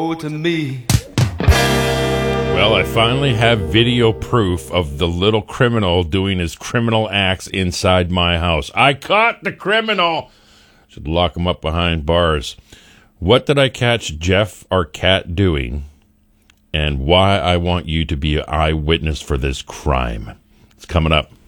to me. Well, I finally have video proof of the little criminal doing his criminal acts inside my house. I caught the criminal. Should lock him up behind bars. What did I catch Jeff Arquette doing, and why I want you to be an eyewitness for this crime? It's coming up.